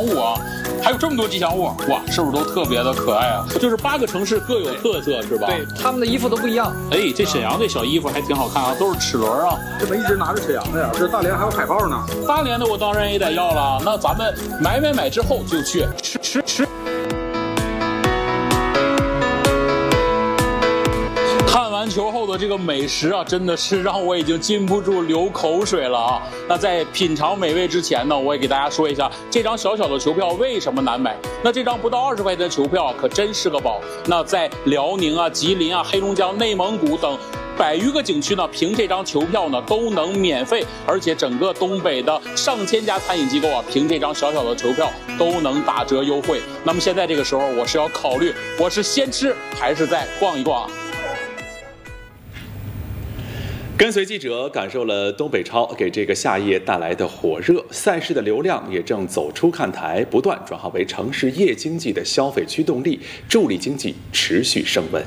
物啊，还有这么多吉祥物，哇，是不是都特别的可爱啊？就是8个城市各有特色，是吧？ 对，他们的衣服都不一样。 哎，这沈阳这小衣服还挺好看啊，都是齿轮啊。 这么一直拿着沈阳的呀，这大连还有海报呢。 大连的我当然也得要了，那咱们买之后就去吃。看完球后的这个美食啊，真的是让我已经禁不住流口水了啊！那在品尝美味之前呢，我也给大家说一下，这张小小的球票为什么难买？那这张不到20块钱的球票可真是个宝。那在辽宁啊、吉林啊、黑龙江、内蒙古等100余个景区呢，凭这张球票呢都能免费，而且整个东北的上千家餐饮机构啊，凭这张小小的球票都能打折优惠。那么现在这个时候，我是要考虑，我是先吃还是再逛一逛啊？ 跟随记者感受了东北超给这个夏夜带来的火热，赛事的流量也正走出看台，不断转化为城市夜经济的消费驱动力，助力经济持续升温。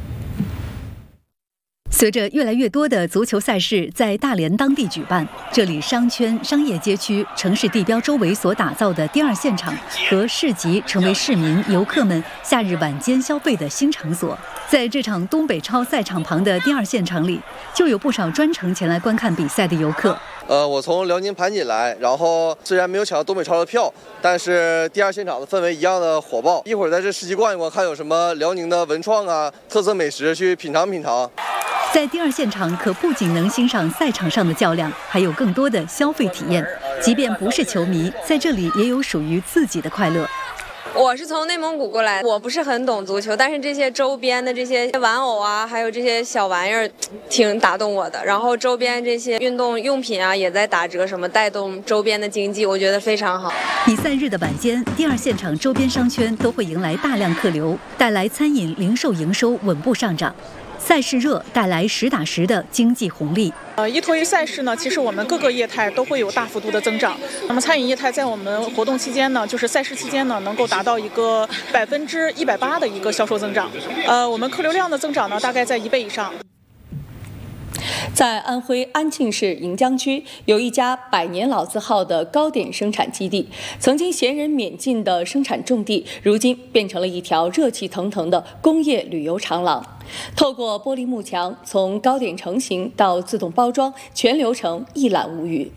随着越来越多的足球赛事在大连当地举办，这里商圈、商业街区、城市地标周围所打造的第二现场和市集，成为市民、游客们夏日晚间消费的新场所。在这场东北超赛场旁的第二现场里，就有不少专程前来观看比赛的游客。 我从辽宁盘锦来，然后虽然没有抢到东北超的票，但是第二现场的氛围一样的火爆。一会儿在这市集逛一逛，看有什么辽宁的文创啊、特色美食，去品尝品尝。 在第二现场可不仅能欣赏赛场上的较量，还有更多的消费体验。即便不是球迷，在这里也有属于自己的快乐。 我是从内蒙古过来，我不是很懂足球，但是这些周边的这些玩偶啊，还有这些小玩意儿，挺打动我的。然后周边这些运动用品啊，也在打折，什么带动周边的经济，我觉得非常好。 比赛日的晚间，第二现场周边商圈都会迎来大量客流，带来餐饮、零售营收稳步上涨。赛事热带来实打实的经济红利。 依托于赛事呢，其实我们各个业态都会有大幅度的增长。那么餐饮业态在我们活动期间呢，就是赛事期间呢，能够达到一个180%的一个销售增长。我们客流量的增长呢，大概在1倍以上。 在安徽安庆市盈江区有一家100年老字号的糕点生产基地，曾经闲人免进的生产重地，如今变成了一条热气腾腾的工业旅游长廊。透过玻璃幕墙，从糕点成型到自动包装，全流程一览无余。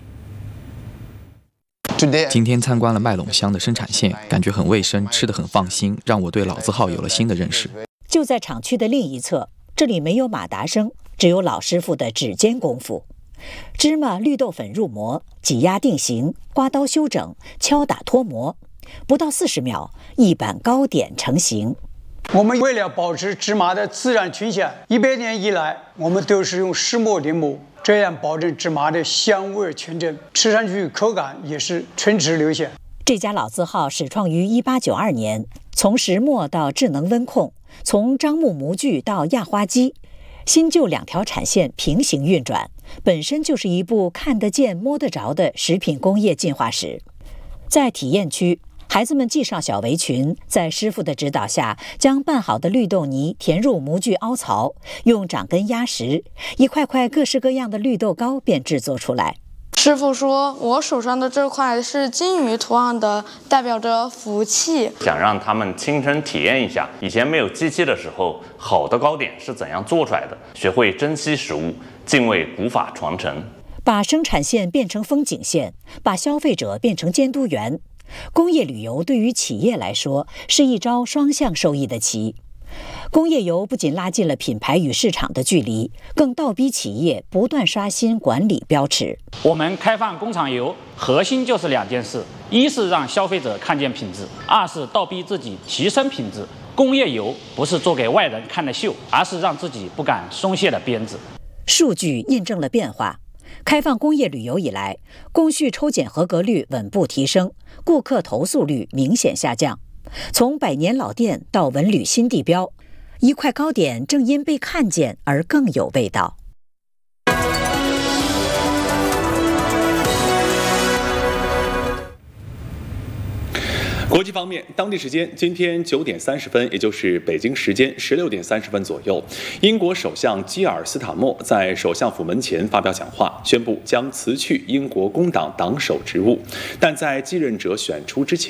今天参观了麦陇乡的生产线，感觉很卫生，吃得很放心，让我对老字号有了新的认识。 就在厂区的另一侧，这里没有马达声，只有老师傅的指尖功夫。芝麻、绿豆粉入模，挤压定型，刮刀修整，敲打脱模，不到40秒，一板糕点成型。 我们为了保持芝麻的自然群像，100年以来，我们都是用石磨临摹，这样保证芝麻的香味纯正，吃上去口感也是唇齿留香。 这家老字号始创于1892年，从石磨到智能温控，从樟木模具到压花机，新旧2条产线平行运转，本身就是一部看得见摸得着的食品工业进化史。在体验区，孩子们系上小围裙，在师傅的指导下，将拌好的绿豆泥填入模具凹槽，用掌根压实，一块块各式各样的绿豆糕便制作出来。 师傅说，我手上的这块是金鱼图案的，代表着福气。 想让他们亲身体验一下以前没有机器的时候，好的糕点是怎样做出来的，学会珍惜食物，敬畏古法传承。 把生产线变成风景线，把消费者变成监督员。工业旅游对于企业来说是一招双向收益的棋。工业游不仅拉近了品牌与市场的距离，更倒逼企业不断刷新管理标尺。 我们开放工厂游，核心就是2件事：一是让消费者看见品质，2是倒逼自己提升品质。工业游不是做给外人看的秀，而是让自己不敢松懈的鞭子。 数据印证了变化。开放工业旅游以来，工序抽检合格率稳步提升，顾客投诉率明显下降。从100年老店到文旅新地标，一块糕点正因被看见而更有味道。 国际方面，当地时间今天9点30分，也就是北京时间16点30分左右，英国首相基尔斯塔默在首相府门前发表讲话，宣布将辞去英国工党党首职务，但在继任者选出之前，